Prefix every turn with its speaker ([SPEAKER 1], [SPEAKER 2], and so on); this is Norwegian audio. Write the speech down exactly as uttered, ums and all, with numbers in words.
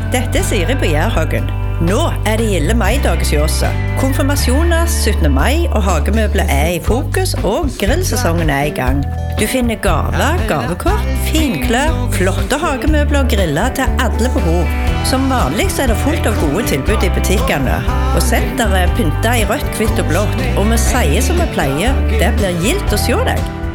[SPEAKER 1] Dette er Siri på Jærhagen. Nå er det gilde maidag hos Jåse. Konfirmasjoner, syttende mai og hagemøbler er i fokus, og grillsesongen er i gang. Du finner gaver, gavekort, finklær, flotte hagemøbler og griller til alle behov. Som vanlig så er det fullt av gode tilbud i butikkene. Og senteret er pyntet i rødt, hvitt og blått. Og vi sier som vi pleier, det blir gildt å se deg.